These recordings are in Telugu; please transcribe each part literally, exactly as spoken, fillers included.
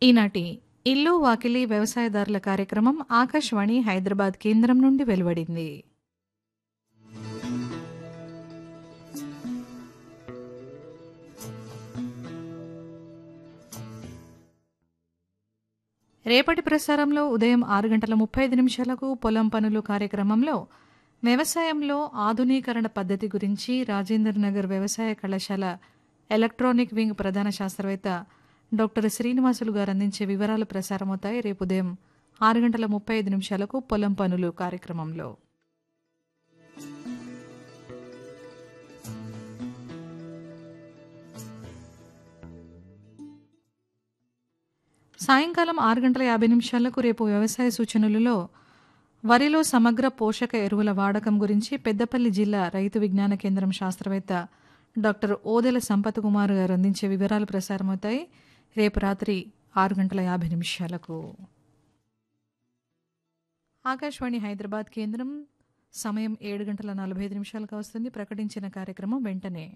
ఈనాటి ఇల్లు వాకిలి వ్యవసాయదారుల కార్యక్రమం ఆకాశవాణి హైదరాబాద్ కేంద్రం నుండి వెలువడింది. రేపటి ప్రసారంలో ఉదయం ఆరు గంటల ముప్పై ఐదు నిమిషాలకు పొలం పనులు కార్యక్రమంలో వ్యవసాయంలో ఆధునీకరణ పద్ధతి గురించి రాజేంద్ర నగర్ వ్యవసాయ కళాశాల ఎలక్ట్రానిక్ వింగ్ ప్రధాన శాస్త్రవేత్త డాక్టర్ శ్రీనివాసులు గారు అందించే వివరాలు ప్రసారమవుతాయి. రేపు ఉదయం ఆరు గంటల ముప్పై ఐదు నిమిషాలకు పొలం పనులు కార్యక్రమంలో. సాయంకాలం ఆరు గంటల యాభై నిమిషాలకు రేపు వ్యవసాయ సూచనలలో వరిలో సమగ్ర పోషక ఎరువుల వాడకం గురించి పెద్దపల్లి జిల్లా రైతు విజ్ఞాన కేంద్రం శాస్త్రవేత్త డాక్టర్ ఓదెల సంపత్ కుమార్ గారు అందించే వివరాలు ప్రసారమవుతాయి. రేపు రాత్రి ఆరు గంటల యాభై నిమిషాలకు. ఆకాశవాణి హైదరాబాద్ కేంద్రం సమయం ఏడు గంటల నలభై ఐదు నిమిషాలకు వస్తుంది. ప్రకటించిన కార్యక్రమం వెంటనే.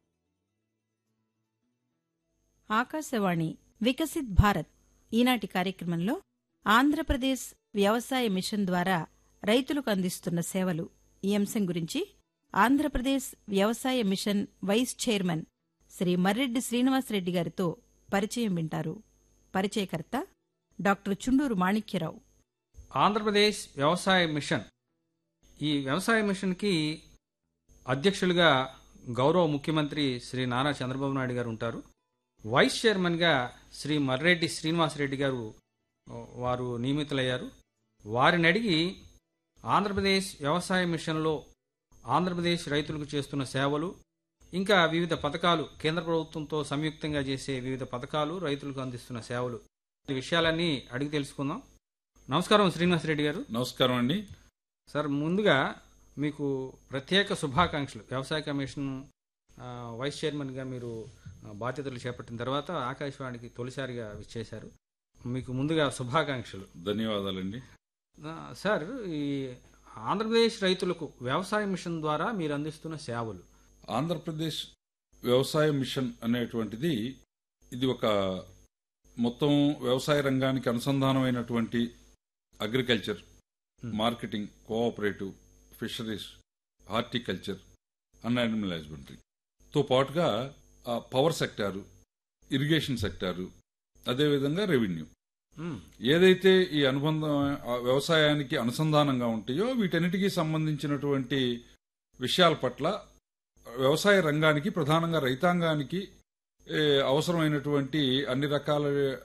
ఆకాశవాణి వికసిత్ భారత్ ఈనాటి కార్యక్రమంలో ఆంధ్రప్రదేశ్ వ్యవసాయ మిషన్ ద్వారా రైతులకు అందిస్తున్న సేవలు ఈ అంశం గురించి ఆంధ్రప్రదేశ్ వ్యవసాయ machine vice chairman Shri Marreddy Srinivasa Reddy గారితో పరిచయం వింటారు. పరిచయకర్త డాక్టర్ చుండూరు మాణిక్యరావు. ఆంధ్రప్రదేశ్ వ్యవసాయ మిషన్, ఈ వ్యవసాయ మిషన్కి అధ్యక్షులుగా గౌరవ ముఖ్యమంత్రి శ్రీ నారా చంద్రబాబు నాయుడు గారు ఉంటారు. వైస్ చైర్మన్గా శ్రీ మర్రెడ్డి శ్రీనివాసరెడ్డి గారు వారు నియమితులయ్యారు. వారిని అడిగి ఆంధ్రప్రదేశ్ వ్యవసాయ మిషన్లో ఆంధ్రప్రదేశ్ రైతులకు చేస్తున్న సేవలు, ఇంకా వివిధ పథకాలు, కేంద్ర ప్రభుత్వంతో సంయుక్తంగా చేసే వివిధ పథకాలు, రైతులకు అందిస్తున్న సేవలు, ఈ విషయాలన్నీ అడిగి తెలుసుకుందాం. నమస్కారం శ్రీనివాసరెడ్డి గారు. నమస్కారం అండి. సార్, ముందుగా మీకు ప్రత్యేక శుభాకాంక్షలు. వ్యవసాయ కమిషన్ వైస్ చైర్మన్గా మీరు బాధ్యతలు చేపట్టిన తర్వాత ఆకాశవాణికి తొలిసారిగా విచ్చేశారు. మీకు ముందుగా శుభాకాంక్షలు. ధన్యవాదాలండి. సార్, ఈ ఆంధ్రప్రదేశ్ రైతులకు వ్యవసాయ మిషన్ ద్వారా మీరు అందిస్తున్న సేవలు. ఆంధ్రప్రదేశ్ వ్యవసాయ మిషన్ అనేటువంటిది ఇది ఒక మొత్తం వ్యవసాయ రంగానికి అనుసంధానమైనటువంటి agriculture, marketing, cooperative, fisheries, horticulture, an animal హస్బెండరీతో పాటుగా పవర్ సెక్టారు, ఇరిగేషన్ సెక్టారు, అదేవిధంగా రెవెన్యూ, ఏదైతే ఈ అనుబంధం వ్యవసాయానికి అనుసంధానంగా ఉంటాయో వీటన్నిటికీ సంబంధించినటువంటి విషయాల పట్ల వ్యవసాయ రంగానికి, ప్రధానంగా రైతాంగానికి అవసరమైనటువంటి అన్ని రకాల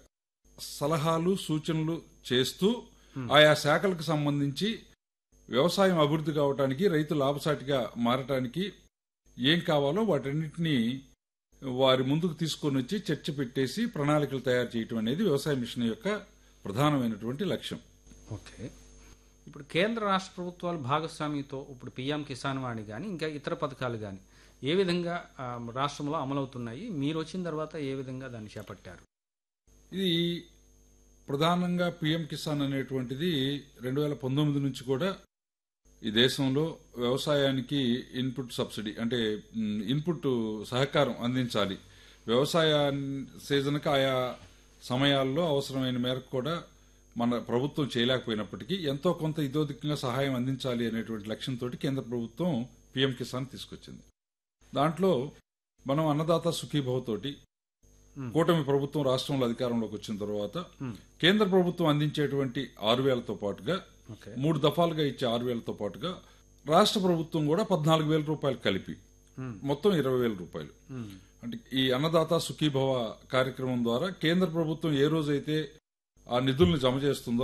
సలహాలు, సూచనలు చేస్తూ ఆయా శాఖలకు సంబంధించి వ్యవసాయం అభివృద్ధి కావటానికి, రైతు లాభసాటిగా మారటానికి ఏం కావాలో వాటన్నిటినీ వారి ముందుకు తీసుకొని వచ్చి చర్చ పెట్టేసి ప్రణాళికలు తయారు చేయటం అనేది వ్యవసాయ మిషన్ యొక్క ప్రధానమైనటువంటి లక్ష్యం. ఓకే. ఇప్పుడు కేంద్ర రాష్ట్ర ప్రభుత్వాలు భాగస్వామ్యంతో ఇప్పుడు పీఎం కిసాన్ వాణి కానీ ఇంకా ఇతర పథకాలు కానీ ఏ విధంగా రాష్ట్రంలో అమలవుతున్నాయి? మీరు వచ్చిన తర్వాత ఏ విధంగా దాన్ని చేపట్టారు? ఇది ప్రధానంగా పీఎం కిసాన్ అనేటువంటిది రెండు వేల పంతొమ్మిది నుంచి కూడా ఈ దేశంలో వ్యవసాయానికి ఇన్పుట్ సబ్సిడీ అంటే ఇన్పుట్ సహకారం అందించాలి. వ్యవసాయ సీజన్కి ఆయా సమయాల్లో అవసరమైన మేరకు కూడా మన ప్రభుత్వం చేయలేకపోయినప్పటికీ ఎంతో కొంత ఇతోధికంగా సహాయం అందించాలి అనేటువంటి లక్ష్యంతో కేంద్ర ప్రభుత్వం పీఎం కిసాన్ తీసుకొచ్చింది. దాంట్లో మనం అన్నదాత సుఖీభవ తోటి కూటమి ప్రభుత్వం రాష్ట్రంలో అధికారంలోకి వచ్చిన తర్వాత కేంద్ర ప్రభుత్వం అందించేటువంటి ఆరు వేలతో పాటుగా మూడు దఫాలుగా ఇచ్చే ఆరు వేలతో పాటుగా రాష్ట్ర ప్రభుత్వం కూడా పద్నాలుగు వేల రూపాయలు కలిపి మొత్తం ఇరవై వేల రూపాయలు అంటే ఈ అన్నదాత సుఖీభవ కార్యక్రమం ద్వారా కేంద్ర ప్రభుత్వం ఏ రోజైతే ఆ నిధులను జమ చేస్తుందో